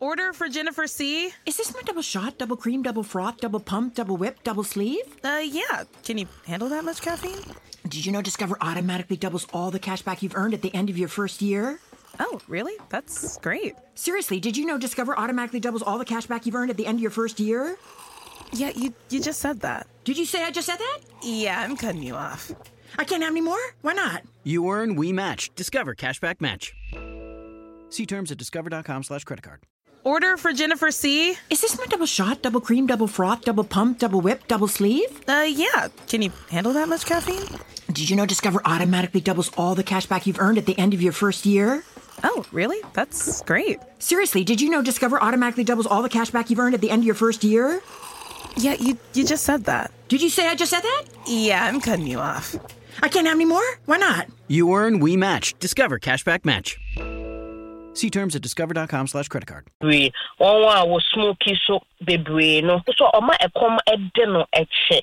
Order for Jennifer C. Is this my double shot, double cream, double froth, double pump, double whip, double sleeve? Yeah. Can you handle that much caffeine? Did you know Discover automatically doubles all the cash back you've earned at the end of your first year? Oh, really? That's great. Seriously, did you know Discover automatically doubles all the cash back you've earned at the end of your first year? Yeah, you just said that. Did you say I just said that? Yeah, I'm cutting you off. I can't have any more? Why not? You earn, we match. Discover Cashback Match. See terms at discover.com/creditcard. Order for Jennifer C. Is this my double shot, double cream, double froth, double pump, double whip, double sleeve? Yeah. Can you handle that much caffeine? Did you know Discover automatically doubles all the cash back you've earned at the end of your first year? Oh, really? That's great. Seriously, did you know Discover automatically doubles all the cash back you've earned at the end of your first year? Yeah, you just said that. Did you say I just said that? Yeah, I'm cutting you off. I can't have any more? Why not? You earn, we match. Discover Cashback Match. See terms at discover.com/creditcard. We one was smoky so baby no. So oma ekom ede no eche.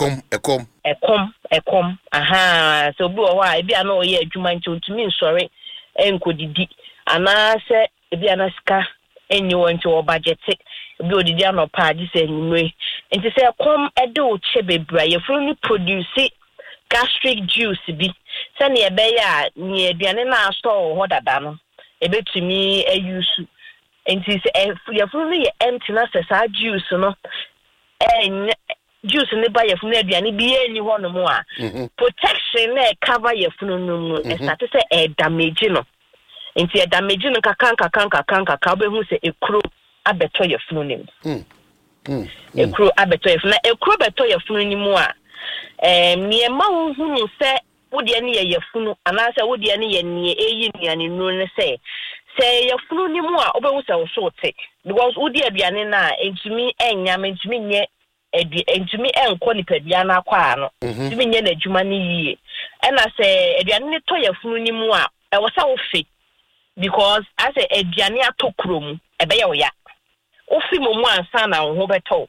Ekom. Aha. So bi o wa e bia na oye adwuma nti ontumi nsori enkodidi. Ana se e bia na sika enyi wonti o budget. Bi odidi anopa adi se enumre. Nti se ekom ede o che bebra ye furu ni produce gastric juice bi. Se na e be ya ni aduane na store ho dada no. Ebetumi ayusu enti se yefunu ye empty na se sa juice no juice ne ba yefunu aduane bi eni ho no mo a protection na cover yefunu no e start se damage no enti e damage no kaka obehu se ekro abeto yefunu nim ekro abeto yefunu na ekro beto yefunu nim a niema hunu se wodi ani ye yefunu anase wodi ani ye nie eyi nuane nu ne se yefunu ni mu a obewu se wo sote because wodi aduane na entumi enyam entumi nye entumi enko nipadua na kwa no entumi nye na adwuma ni yie na se aduane ne to yefunu ni mu a e wo sa wo fe because as aduane atokuro mu ebe ye wo ya ofi mu ansa na wo beto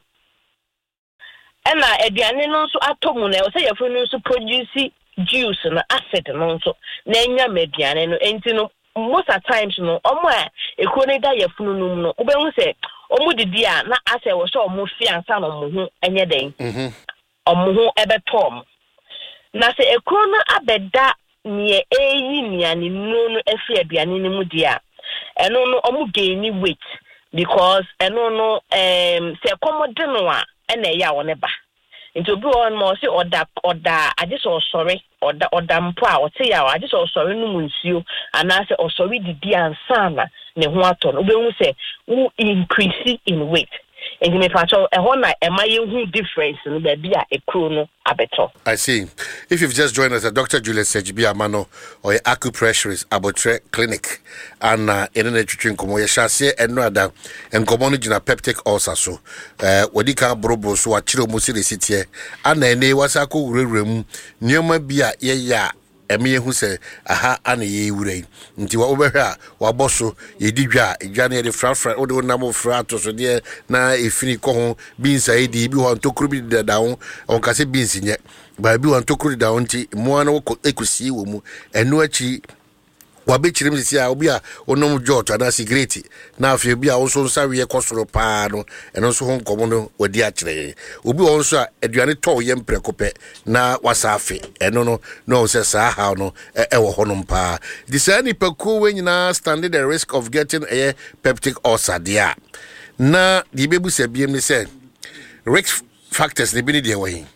na aduane no so atomu na wo se yefunu so produce juice na acid no so na enya mediane no enti no most of times no omo a ekone da yefunu num no obehu se omo didi a na ase wo so omo fi ansa no mo hu enye den omo hu ebetom na se ekone abeda ne eyi niane no efi aduane ni mu dia eno no omo gain weight because eno no se komode no a na ya wo ne ba into be on more say oda I just sorry oda mpo a wote ya I just sorry no munsuo anase sorry didi ansa na ne ho ato no obehu say wo increase in weight and me pacho e ho na e ma ye hu difference no ba bia ekro no abeto. I see. If you've just joined us, Dr. Julius Sejibi Amano or acupressurist Abotre Clinic and in an education komo ye shase eno ada enkomo no gina peptic ulcer so wodi ka brobo so achiro mu sire sitie ana ene wasa ko wurewurem nioma bia ye ya eme hu se aha ana ye wurei nti wa obehwa wa boso ye didwa edwa na ye frafra o de wonam fra to so de na efini ko ho binsa edi bi ho ntokuru bi da ho on ka se binsi nye ba bi ho ntokuru da ho nti mo ana wo ekusi wo mu eno achi wa be chirim sisi a obi a onom jot na cigarette na afie bi a wo so nsawe ye kosoro pa no eno so ho nkomo no wadi a kire obi wo so a aduane to ye mprekope na wasafe eno no se sa ha no e wo honom pa the same paku we nyina standing the risk of getting a peptic ulcer dia na di bebu se biem ni se risk factors ne bi ni de we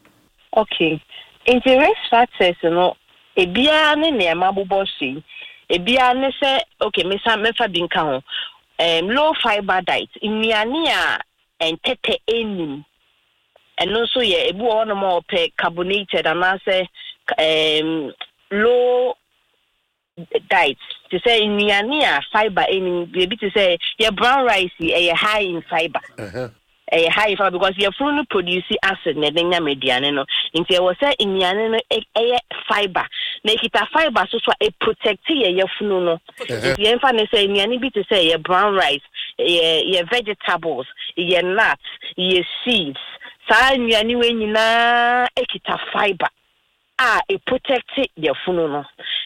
okay in the risk factors no ebia ne ne mabobosi ebia ne se okay mefa binka ho low fiber diet imiani a entete enim eno so ye ebu ono mo pe carbonated and say low diet to say imiani a fiber enim be to say your brown rice e high in fiber high fiber because your fruit produce acid na denya mediane no nti e wo say imiani no fiber na kita fiber so protect your funu no ye mfa ne say imiani bi to say your brown rice your vegetables your nuts your seeds sa imiani we nyina kita fiber protect your funu no